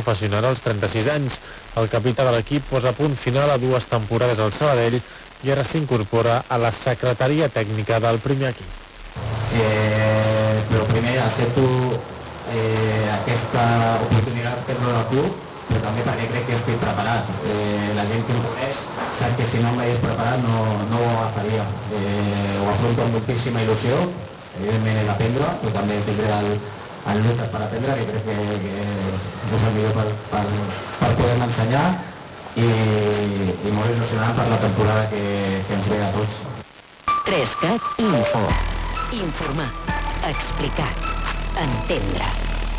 professional als 36 anys. El capità de l'equip posa punt final a 2 temporades al Sabadell i ara s'incorpora a la secretaria tècnica del primer equip. Però primer accepto aquesta oportunitat per donar al club, però també perquè crec que estic preparat. La gent que em coneix sap que si no em veiés preparat no ho agafaria. Ho afronto amb moltíssima il·lusió, evidentment he d'aprendre, però també tindré el Lucas per aprendre, que crec que és el millor per poder-me ensenyar i molt il·lusionant per la temporada que ens ve a tots. 3CAT Info. Informar, explicar, entendre.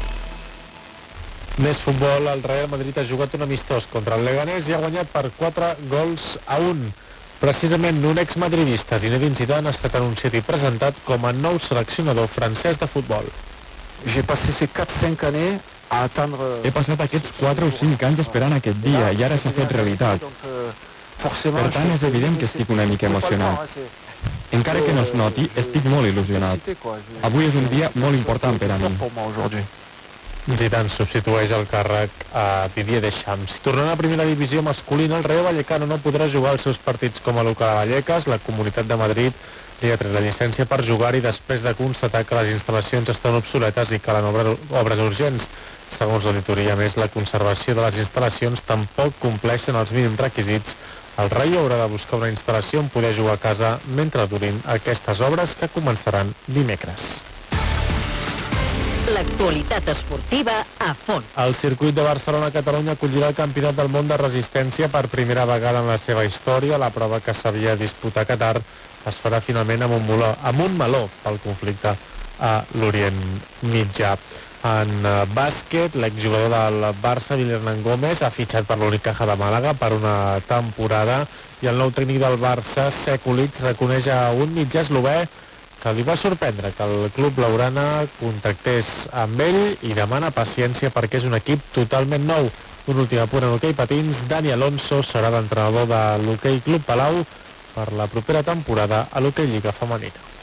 Més futbol, el Real Madrid ha jugat un amistós contra el Leganés i ha guanyat per 4-1. Precisament un exmadridista, Zinedine Zidane, ha estat anunciat i presentat com a nou seleccionador francès de futbol. J'ai passé ces 4-5 années à attendre... He passat aquests 4 o 5 anys esperant aquest dia i ara s'ha fet realitat. Per tant, és evident que estic una mica emocionat. Encara que no es noti, estic molt il·lusionat. Avui és un dia molt important per a mi. Zidane substitueix el càrrec a Didier Deschamps. Tornant a primera divisió masculina, el Rayo Vallecano no podrà jugar els seus partits com a local a Vallecas. La Comunitat de Madrid li ha tret la llicència per jugar-hi després de constatar que les instal·lacions estan obsoletes i calen obres urgents. Segons l'auditoria, més, la conservació de les instal·lacions tampoc compleixen els mínims requisits. El Rayo haurà de buscar una instal·lació on poder jugar a casa mentre durin aquestes obres, que començaran dimecres. L'actualitat esportiva a fons. El circuit de Barcelona-Catalunya acollirà el Campionat del Món de Resistència per primera vegada en la seva història. La prova, que s'havia disputat a Qatar, es farà finalment a Montmeló pel conflicte a l'Orient Mitjà. En bàsquet, l'exjugador del Barça, Wilhernan Gómez, ha fitxat per l'Unicaja de Màlaga per una temporada i el nou tècnic del Barça, Sekulic, reconeix a un mitjà eslové que li va sorprendre que el club blaugrana contactés amb ell i demana paciència perquè és un equip totalment nou. Un últim apunt en hoquei patins, Dani Alonso serà l'entrenador de l'Hoquei Club Palau per la propera temporada a l'Hoquei Lliga Femenina.